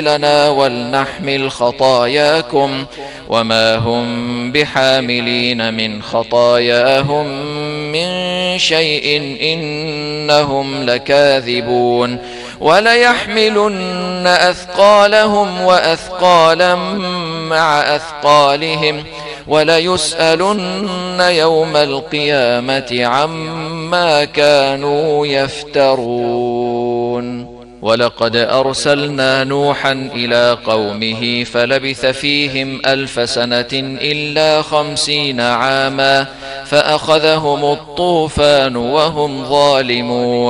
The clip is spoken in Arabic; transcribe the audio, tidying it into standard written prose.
لنا ولنحمل خطاياكم وما هم بحاملين من خطاياهم من شيء إنهم لكاذبون وليحملن أثقالهم وأثقالا مع أثقالهم وليسألن يوم القيامة عما كانوا يفترون. ولقد أرسلنا نوحا إلى قومه فلبث فيهم 1000 سنة إلا 50 عاما فأخذهم الطوفان وهم ظالمون.